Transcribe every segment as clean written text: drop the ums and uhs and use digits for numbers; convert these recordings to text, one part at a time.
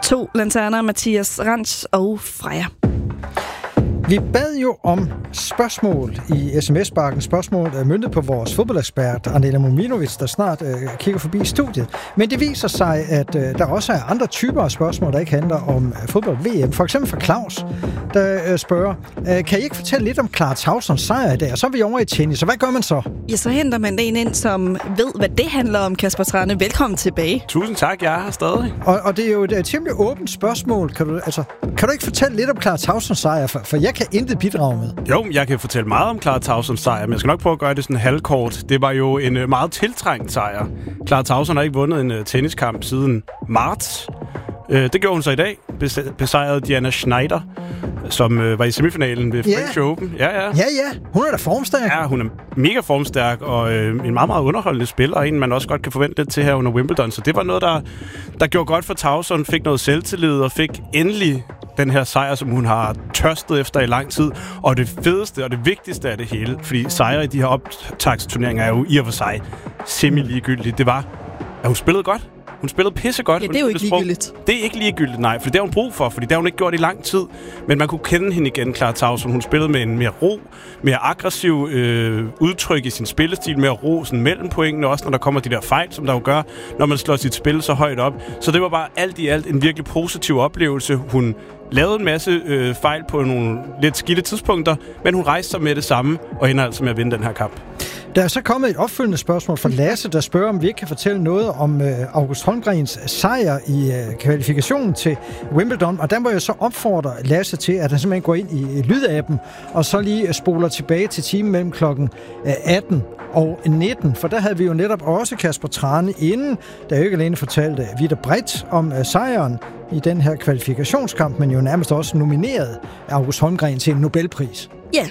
2 lanterner, Mathias Ranch og Freja. Vi bad jo om spørgsmål i sms-bakken. Spørgsmål er møntet på vores fodboldekspert, Anela Mominovic, der snart kigger forbi studiet. Men det viser sig, at der også er andre typer af spørgsmål, der ikke handler om fodbold-VM. For eksempel fra Claus, der spørger, kan I ikke fortælle lidt om Clara Tausons sejr i dag? Og så er vi over i tennis, så hvad gør man så? Ja, så henter man en ind, som ved, hvad det handler om, Kasper Trane. Velkommen tilbage. Tusind tak, jeg er her stadig. Og det er jo et temmelig åbent spørgsmål. Kan du ikke fortælle lidt om Clara Tausons sejr? For jeg kan intet bidrage med. Jo, jeg kan fortælle meget om Clara Tausons sejr, men jeg skal nok prøve at gøre det sådan halvkort. Det var jo en meget tiltrængt sejr. Clara Tauson har ikke vundet en tenniskamp siden marts. Det gjorde hun så i dag. Besejrede Diana Schneider, som var i semifinalen ved French Open. Ja. Hun er da formstærk. Ja, hun er mega formstærk og en meget, meget underholdende spiller, og en man også godt kan forvente lidt til her under Wimbledon. Så det var noget, der gjorde godt for Tauson, fik noget selvtillid og fik endelig den her sejr, som hun har tørstet efter i lang tid. Og det fedeste og det vigtigste af det hele, fordi sejre i de her optagsturneringer er jo i og for sig semi-ligegyldigt, det var, at hun spillede godt. Hun spillede pissegodt. Ja, det er jo ikke ligegyldigt. Det er ikke ligegyldigt, nej, for det har hun brug for, fordi det har hun ikke gjort i lang tid. Men man kunne kende hende igen, Clara Tauson. Hun spillede med en mere ro, mere aggressiv udtryk i sin spillestil, mere ro sådan mellem pointene, også når der kommer de der fejl, som der jo gør, når man slår sit spil så højt op. Så det var bare alt i alt en virkelig positiv oplevelse. Hun lavede en masse fejl på nogle lidt skidte tidspunkter, men hun rejste sig med det samme, og ender altså med at vinde den her kamp. Der er så kommet et opfølgende spørgsmål fra Lasse, der spørger, om vi ikke kan fortælle noget om August Holmgrens sejr i kvalifikationen til Wimbledon. Og der må jeg så opfordre Lasse til, at han simpelthen går ind i lydappen, og så lige spoler tilbage til timen mellem klokken 18 og 19. For der havde vi jo netop også Kasper Trane inden, der jo ikke alene fortalte vidt og bredt om sejren i den her kvalifikationskamp, men jo nærmest også nomineret August Holmgren til en Nobelpris. Ja.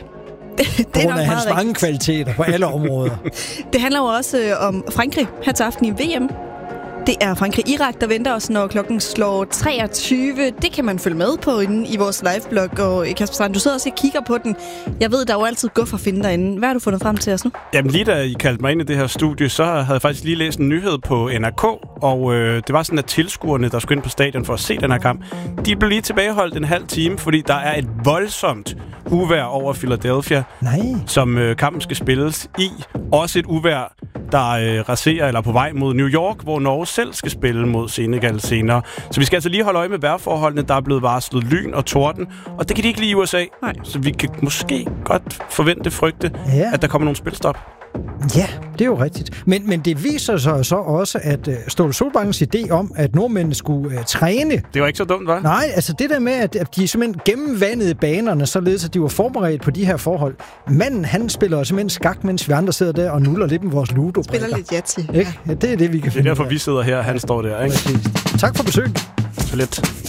På grund af hans mange kvaliteter på alle områder. Det handler jo også om Frankrig her til aften i VM. Det er Frankrig-Irak, der venter os, når klokken slår 23. Det kan man følge med på inde i vores liveblog. Og Kasper Strand, du sidder også og kigger på den. Jeg ved, der er jo altid guf at finde derinde. Hvad har du fundet frem til os nu? Jamen lige da I kaldte mig ind i det her studie, så havde jeg faktisk lige læst en nyhed på NRK. Og det var sådan, at tilskuerne, der skulle ind på stadion for at se den her kamp, de blev lige tilbageholdt en halv time, fordi der er et voldsomt uvejr over Philadelphia, som kampen skal spilles i. Også et uvejr, der raserer eller på vej mod New York, hvor Norge selv skal spille mod Senegal senere. Så vi skal altså lige holde øje med vejrforholdene. Der er blevet varslet lyn og torden, og det kan de ikke lide i USA. Nej. Så vi kan måske godt frygte, at der kommer nogle spilstop. Ja, det er jo rigtigt. Men det viser sig så også, at Ståle Solbakkens idé om, at nordmændene skulle træne... Det var ikke så dumt, hva'? Nej, altså det der med, at de simpelthen gennemvandede banerne, således at de var forberedt på de her forhold. Manden, han spiller simpelthen skak, mens vi andre sidder der og nuller lidt med vores ludo. Spiller lidt Yatzy. Ja, det er det, vi kan finde. Det er derfor, vi sidder her, han står der, ikke? Tak for besøget. Så lidt.